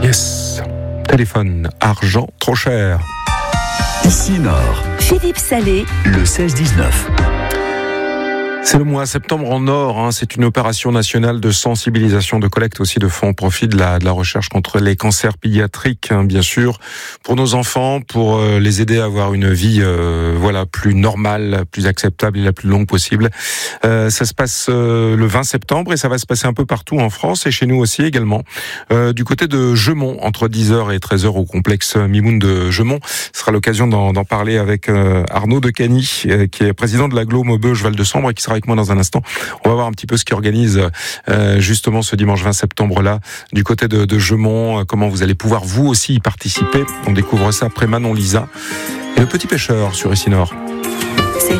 Yes. Téléphone, argent, trop cher. Ici Nord, Philippe Salé, le 16-19. C'est le mois septembre en Nord, c'est une opération nationale de sensibilisation, de collecte aussi de fonds au profit de la recherche contre les cancers pédiatriques, bien sûr, pour nos enfants, pour les aider à avoir une vie plus normale, plus acceptable et la plus longue possible. Ça se passe le 20 septembre et ça va se passer un peu partout en France et chez nous aussi également. Du côté de Gemont, entre 10h et 13h au complexe Mimoun de Gemont, ce sera l'occasion d'en parler avec Arnaud Decany, qui est président de l'agglo Maubeuge Val-de-Sambre et qui sera avec moi dans un instant. On va voir un petit peu ce qui organise justement ce dimanche 20 septembre-là du côté de Gemont, comment vous allez pouvoir vous aussi y participer. On découvre ça après Manon Lisa et le petit pêcheur sur Ici Nord.